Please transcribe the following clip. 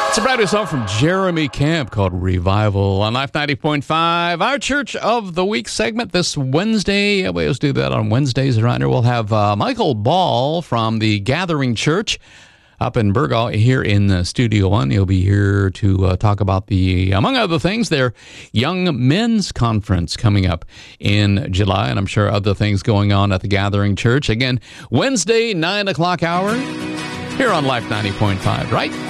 It's a brand new song from Jeremy Camp called Revival on Life 90.5. Our Church of the Week segment this Wednesday. We always do that on Wednesdays around here. We'll have Michael Ball from the Gathering Church up in Burgaw here in Studio One. He'll be here to talk about the, among other things, their Young Men's Conference coming up in July, and I'm sure other things going on at the Gathering Church. Again, Wednesday, 9 o'clock hour here on Life 90.5, right?